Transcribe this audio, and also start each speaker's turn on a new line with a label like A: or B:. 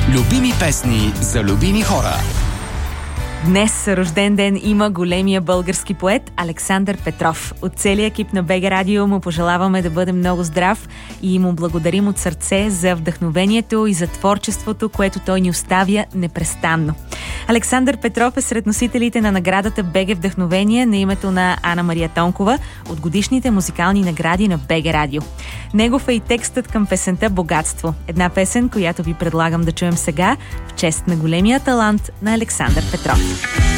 A: Любими песни за любими хора.
B: Днес рожден ден има големия български поет Александър Петров. От целия екип на БГ Радио му пожелаваме да бъде много здрав и му благодарим от сърце за вдъхновението и за творчеството, което той ни оставя непрестанно. Александър Петров е сред носителите на наградата БГ Вдъхновение на името на Ана Мария Тонкова от годишните музикални награди на БГ Радио. Негов е и текстът към песента "Богатство". Една песен, която ви предлагам да чуем сега в чест на големия талант на Александър Петров.